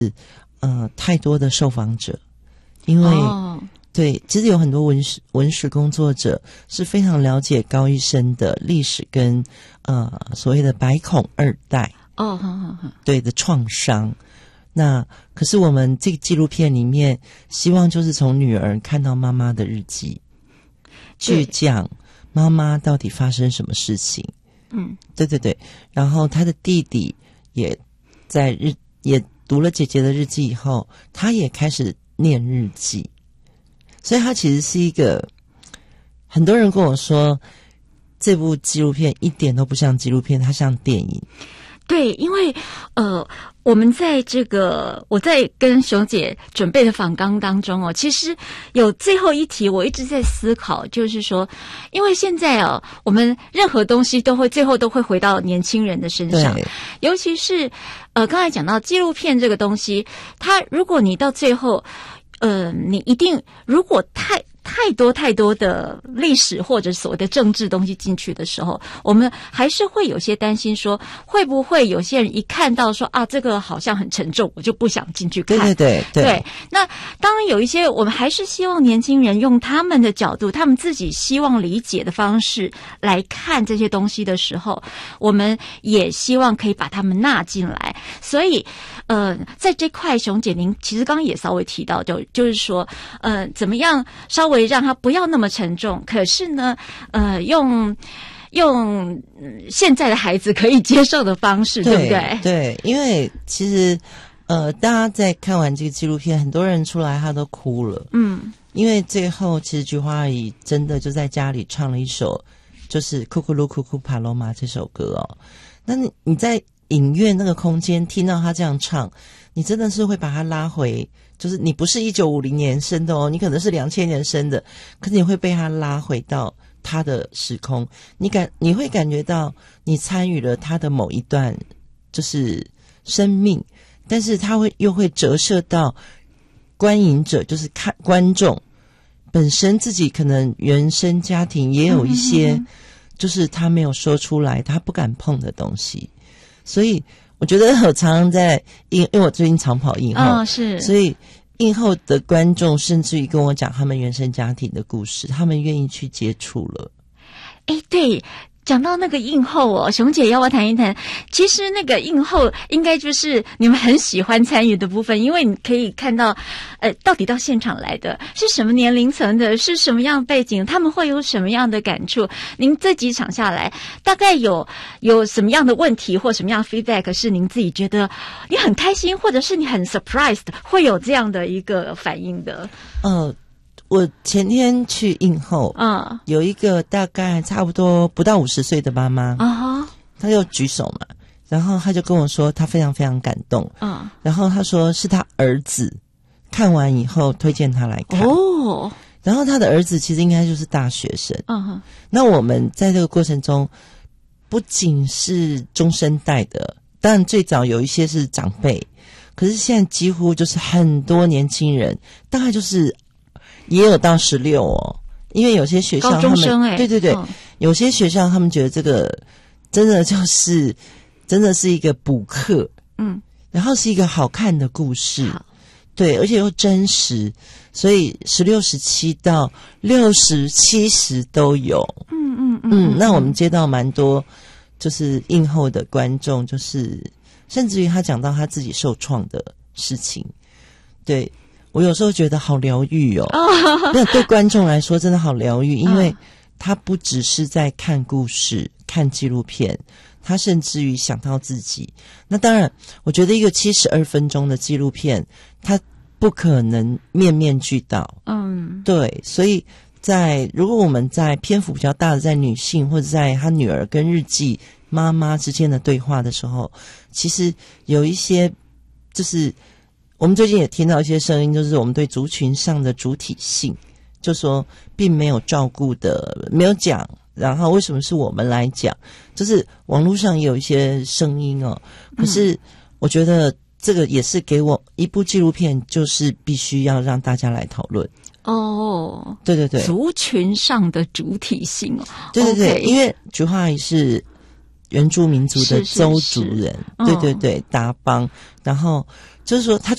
太多的受访者，因为对，其实有很多文史工作者是非常了解高医生的历史跟所谓的百孔二代对的创伤。那可是我们这个纪录片里面希望就是从女儿看到妈妈的日记，去讲妈妈到底发生什么事情。对对对，然后他的弟弟也读了姐姐的日记以后，他也开始念日记。所以他其实是一个，很多人跟我说这部纪录片一点都不像纪录片，它像电影。 对，因为我们在我在跟熊姐准备的访纲当中其实有最后一题我一直在思考，就是说因为现在我们任何东西最后都会回到年轻人的身上，尤其是刚才讲到纪录片这个东西，它如果你到最后你一定如果太多的历史或者所谓的政治东西进去的时候，我们还是会有些担心说会不会有些人一看到说这个好像很沉重，我就不想进去看。对，那当然有一些我们还是希望年轻人用他们的角度，他们自己希望理解的方式来看这些东西的时候，我们也希望可以把他们纳进来。所以在这块熊姐您其实刚刚也稍微提到，就是说怎么样稍微让它不要那么沉重，可是呢用现在的孩子可以接受的方式，对不对？ 对，因为其实大家在看完这个纪录片，很多人出来他都哭了。因为最后其实菊花阿姨真的就在家里唱了一首就是库库鲁库库帕罗玛这首歌那你在影院那个空间听到他这样唱，你真的是会把他拉回，就是你不是1950年生的你可能是2000年生的，可是你会被他拉回到他的时空，你会感觉到你参与了他的某一段就是生命，但是他又会折射到观影者，就是观众本身自己可能原生家庭也有一些就是他没有说出来他不敢碰的东西。所以我觉得我常常在因为我最近常跑映后是， 所以映后的观众甚至于跟我讲他们原生家庭的故事，他们愿意去接触了。 对，讲到那个映后熊姐要不要谈一谈？其实那个映后应该就是你们很喜欢参与的部分，因为你可以看到到底到现场来的是什么年龄层的，是什么样背景，他们会有什么样的感触。您这几场下来大概有什么样的问题或什么样的 feedback 是您自己觉得你很开心，或者是你很 surprised 会有这样的一个反应的？ 我前天去映后有一个大概差不多不到50岁的妈妈她就举手嘛，然后她就跟我说她非常非常感动然后她说是她儿子看完以后推荐她来看然后她的儿子其实应该就是大学生那我们在这个过程中不仅是中生代的，当然最早有一些是长辈，可是现在几乎就是很多年轻人，大概就是也有到16因为有些学校他们高中生对有些学校他们觉得这个真的是一个补课然后是一个好看的故事对，而且又真实，所以16、17到60、70都有那我们接到蛮多就是映后的观众，就是甚至于他讲到他自己受创的事情，对，我有时候觉得好疗愈那对观众来说真的好疗愈，因为他不只是在看故事看纪录片，他甚至于想到自己。那当然我觉得一个72分钟的纪录片他不可能面面俱到对，所以如果我们在篇幅比较大的在女性或者在她女儿跟日记妈妈之间的对话的时候，其实有一些就是我们最近也听到一些声音，就是我们对族群上的主体性就说并没有照顾的，没有讲，然后为什么是我们来讲，就是网络上也有一些声音可是我觉得这个也是给我一部纪录片，就是必须要让大家来讨论对对对， 族群上的主体性对对对因为菊花阿姨是原住民族的邹族人对对对达邦，然后就是说他